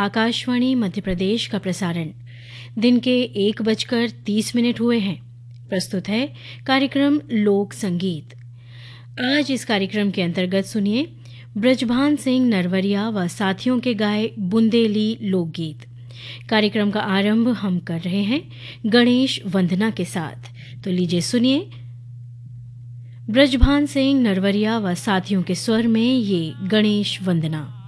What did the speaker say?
आकाशवाणी मध्य प्रदेश का प्रसारण दिन के 1:30 हुए हैं। प्रस्तुत है कार्यक्रम लोक संगीत। आज इस कार्यक्रम के अंतर्गत सुनिए ब्रजभान सिंह नरवरिया व साथियों के गाए बुंदेली लोकगीत। कार्यक्रम का आरंभ हम कर रहे हैं गणेश वंदना के साथ। तो लीजिए सुनिए ब्रजभान सिंह नरवरिया व साथियों के स्वर में ये गणेश वंदना।